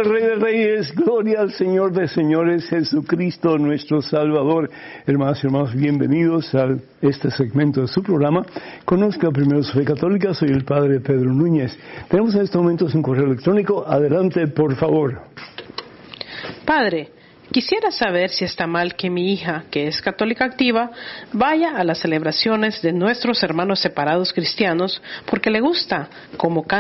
al Rey de Reyes, gloria al Señor de Señores, Jesucristo nuestro Salvador. Hermanos y hermanos, bienvenidos a este segmento de su programa. Conozca primero su fe católica, soy el Padre Pedro Núñez. Tenemos en estos momentos un correo electrónico, adelante por favor. Padre, quisiera saber si está mal que mi hija, que es católica activa, vaya a las celebraciones de nuestros hermanos separados cristianos porque le gusta cómo cantan